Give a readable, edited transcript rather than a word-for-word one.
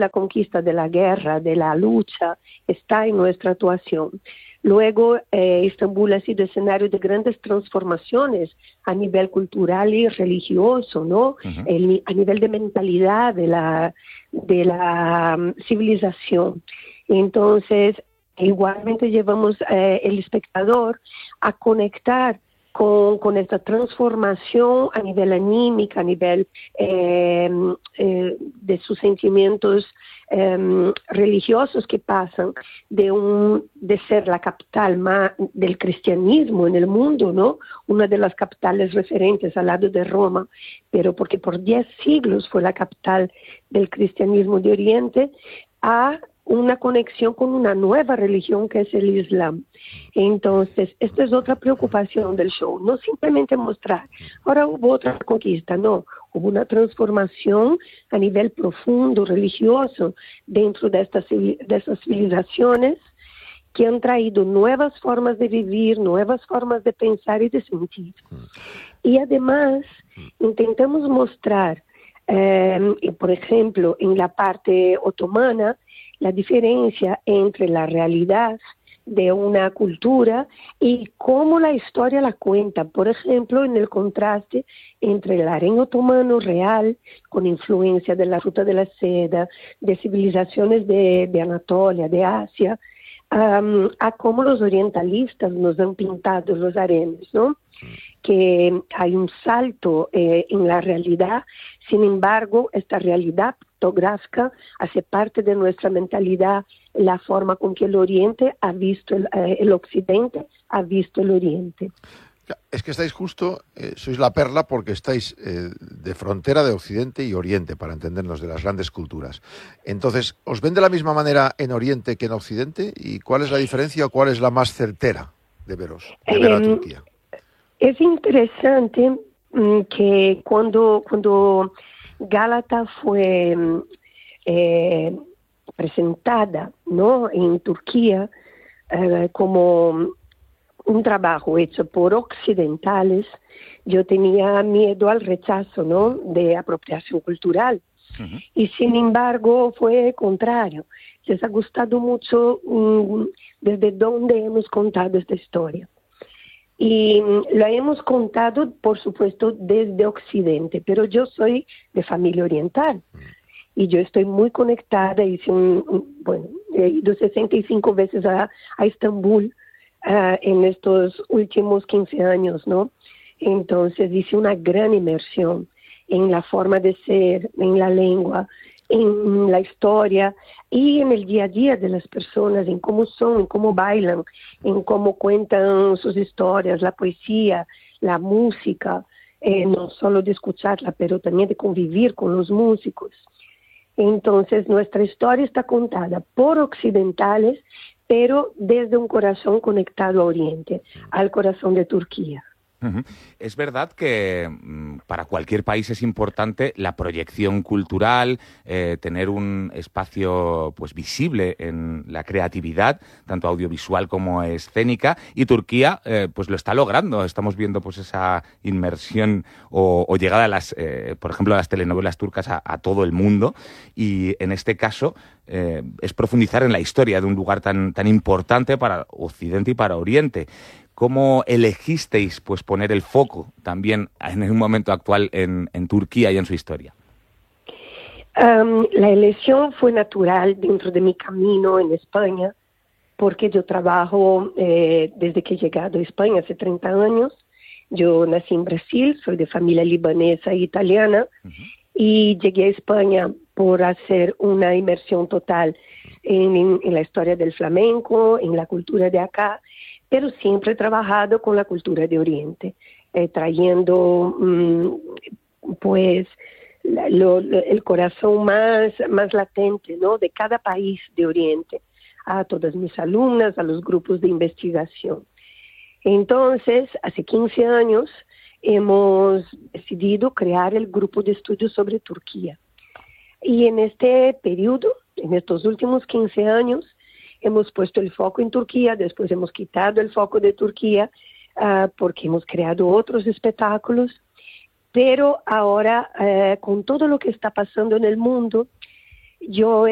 la conquista, de la guerra, de la lucha, está en nuestra actuación. Luego, Estambul ha sido escenario de grandes transformaciones a nivel cultural y religioso, ¿no? A nivel de mentalidad de la civilización. Entonces, igualmente llevamos el espectador a conectar con esta transformación a nivel anímico, a nivel de sus sentimientos religiosos que pasan de ser la capital del cristianismo en el mundo, ¿no? Una de las capitales referentes al lado de Roma, pero porque por 10 siglos fue la capital del cristianismo de Oriente, a una conexión con una nueva religión que es el Islam. Entonces, esta es otra preocupación del show, no simplemente mostrar, ahora hubo otra conquista, no, hubo una transformación a nivel profundo, religioso, dentro de estas civilizaciones que han traído nuevas formas de vivir, nuevas formas de pensar y de sentir. Y además, intentamos mostrar, por ejemplo, en la parte otomana, la diferencia entre la realidad de una cultura y cómo la historia la cuenta. Por ejemplo, en el contraste entre el harén otomano real, con influencia de la ruta de la seda, de civilizaciones de Anatolia, de Asia, a cómo los orientalistas nos han pintado los harenes, ¿no? Que hay un salto en la realidad, sin embargo, esta realidad fotográfica hace parte de nuestra mentalidad, la forma con que el Oriente ha visto, el Occidente ha visto el Oriente. Es que estáis justo, sois la perla porque estáis de frontera de Occidente y Oriente, para entendernos, de las grandes culturas. Entonces, ¿os ven de la misma manera en Oriente que en Occidente? ¿Y cuál es la diferencia o cuál es la más certera de ver a Turquía? Es interesante que cuando Gálata fue presentada, ¿no?, en Turquía como un trabajo hecho por occidentales, yo tenía miedo al rechazo, ¿no?, de apropiación cultural. Y sin embargo fue contrario. Les ha gustado mucho desde dónde hemos contado esta historia. Y la hemos contado, por supuesto, desde Occidente, pero yo soy de familia oriental y yo estoy muy conectada. He ido 65 veces a Estambul en estos últimos 15 años, ¿no? Entonces hice una gran inmersión en la forma de ser, en la lengua, en la historia y en el día a día de las personas, en cómo son, en cómo bailan, en cómo cuentan sus historias, la poesía, la música, no solo de escucharla, pero también de convivir con los músicos. Entonces, nuestra historia está contada por occidentales, pero desde un corazón conectado a Oriente, al corazón de Turquía. Es verdad que para cualquier país es importante la proyección cultural, tener un espacio pues visible en la creatividad, tanto audiovisual como escénica, y Turquía pues lo está logrando. Estamos viendo pues esa inmersión o llegada a las, por ejemplo, a las telenovelas turcas a todo el mundo, y en este caso es profundizar en la historia de un lugar tan importante para Occidente y para Oriente. ¿Cómo elegisteis pues poner el foco también en un momento actual en Turquía y en su historia? La elección fue natural dentro de mi camino en España, porque yo trabajo desde que he llegado a España hace 30 años. Yo nací en Brasil, soy de familia libanesa e italiana, y llegué a España por hacer una inmersión total en la historia del flamenco, en la cultura de acá, pero siempre he trabajado con la cultura de Oriente, trayendo pues el corazón más latente, ¿no?, de cada país de Oriente, a todas mis alumnas, a los grupos de investigación. Entonces, hace 15 años hemos decidido crear el grupo de estudios sobre Turquía. Y en este periodo, en estos últimos 15 años, hemos puesto el foco en Turquía, después hemos quitado el foco de Turquía porque hemos creado otros espectáculos, pero ahora con todo lo que está pasando en el mundo, yo